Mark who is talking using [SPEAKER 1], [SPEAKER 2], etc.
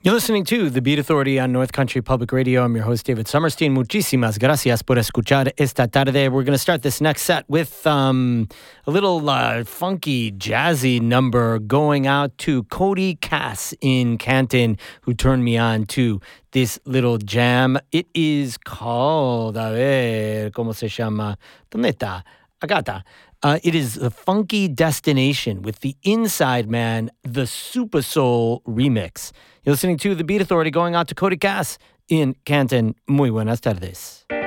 [SPEAKER 1] You're listening to The Beat Authority on North Country Public Radio. I'm your host, David Summerstein. Muchísimas gracias por escuchar esta tarde. We're going to start this next set with a little funky, jazzy number going out to Cody Cass in Canton, who turned me on to this little jam. It is called, a ver, ¿cómo se llama? ¿Dónde está? Acá. It is The Funky Destination with the Inside Man, the Super Soul remix. You're listening to The Beat Authority going out to Cody Cass in Canton. Muy buenas tardes.